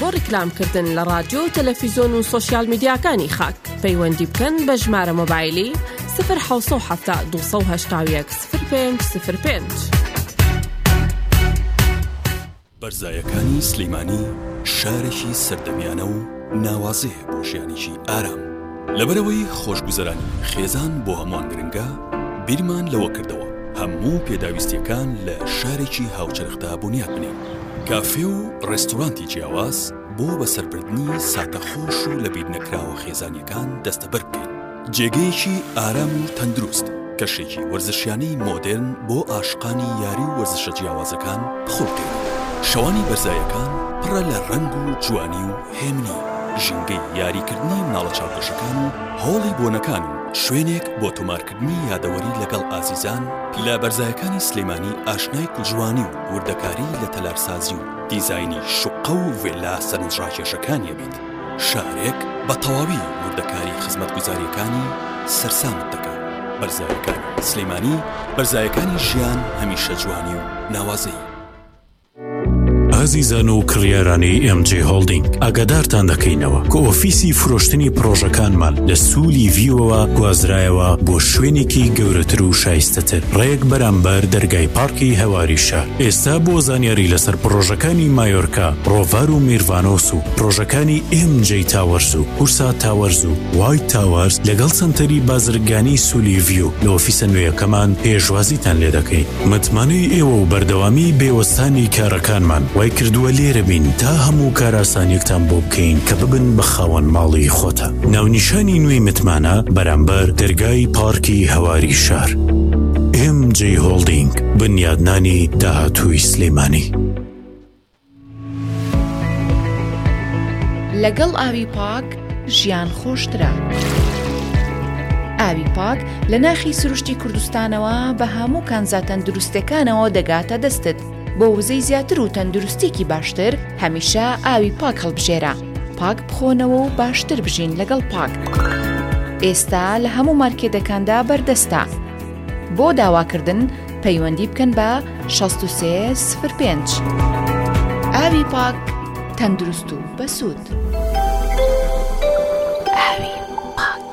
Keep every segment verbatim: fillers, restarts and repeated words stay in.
بۆ ڕیکلامکردن لە رادیۆ و تەلەڤیزۆن و سۆشیال میدیاکانی خاک پەیوەندی بکەن بە ژمارە مۆبایلی صفر حەوت سەد و هەفتە دووسەد و هەشتا و یەک صفر پێنج صفر پێنج. بەرزایەکانی سلەیمانی شارێکی سەردەمیانە و ناوازەیە بۆ ژیانێکی ئارام. لەبەرەوەی خۆشگوزەرانی خێزان بۆ هەمووان گرنگە، بیرمان لەوە کردەوە هەموو پێداویستیەکان لە شارێکی هاوچەرخدا بنیاد بنێن. کافێ و ڕێستۆرانتی جیاواز بۆ بەسەربردنی ساتەخۆش و لە بیر نەکراوە خێزانیەکان دەستەبەر بکەین. جێگەیەکی ئارام و تەندروست، کەشێکی وەرزشیانەی مۆدێرن بۆ عاشقانی یاری و وەرزشە جیاوازەکان بخۆڵکەین. شەوانی بەرزایەکان پڕە لە ڕەنگ و جوانی و هێمنی، ژینگەی یاریکردنی مناڵە چاوپۆشەکان و هۆڵی بۆنەکان و شوێنێک بۆ تۆمارکردنی یادەوەری لەگەڵ ئازیزان. لە بەرزایەکانی سلەیمانی ئاشنای کوژوانی و وردەکاری لە تەلارسازی و دیزاینی شوقە و ڤێلا سەرنجڕاکێشەکانیە بیت. شارێک بە تەواوی وردەکاری خزمەتگوزاریەکانی سەرسامت دەکات. بەرزایەکانی سلەیمانی، بەرزایەکانی ژیان هەمیشە جوانی و ناوازەیی. ئازیزان و کڕیارانی ئێم جێ هۆڵدینگ، ئاگادارتان دەکەینەوە کە ئۆفیسی فرۆشتنی پرۆژەکانمان لە سوولی ڤیوەوە گوازرایەوە بۆ شوێنێکی گەورەتر و شایستەتر ڕێک بەرامبەر دەرگای پارکی هەواری شار. ئێستا بۆ زانیاری لەسەر پرۆژەکانی مایۆرکا، ڕۆڤار و میرڤانۆس و پرۆژەکانی ئێم جێ تاوەرز و هورسا تاوەرز و وایت تاوەرز لەگەڵ سنتەری بازرگانی سوولی ڤیو لە ئۆفیسە نوێیەکەمان پێشوازیتان لێ دەکەین. متمانەی ئێوە و بەردەوامی بێوەستانی کارەکانمان وای کردووە لێرە بین تا هەموو کاراسانیەکتان بۆ بکەین کە ببن بە خاوەن ماڵی خۆتە. ناونیشانی نوێی متمانە بەرامبەر دەرگای پارکی هەواری شار. ئێم جێ هۆڵدینگ، بنیادنانی داهاتووی سلەیمانی. لەگەڵ ئاوی پاک ژیان خۆشترە. ئاوی پاک لە ناخی سروشتی کوردستانەوە بە هەموو کانزا تەندروستەکانەوە دەگاتە دەستت. بۆ وزەی زیاتر و تەندروستێکی باشتر هەمیشە ئاوی پاک هەڵبژێرە. پاک بخۆنەوە و باشتر بژین لەگەڵ پاک. ئێستا لە هەموو مارکێتەکاندا بەردەستە. بۆ داواکردن پەیوەندی بکەن بە شەست و سێ صفر پێنج. ئاوی پاک، تەندروست و بەسوود. ئاوی پاک.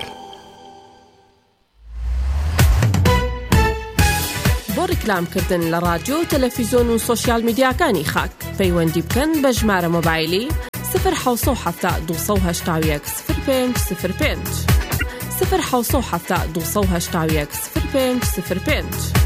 بۆ ڕیکلامکردن لە رادیۆ و تەلەڤیزۆن و سۆشیال میدیاکانی خاک پەیوەندی بکەن بە ژمارە مۆبایلی صفر حەوت سەد و هەفتە دووسەد و هەشتا و یەک صفر پێنج صفر پێنج صفر حەوت سەد و هەفتە دووسەد و هەشتا و یەک صفر پێنج صفر پێنج.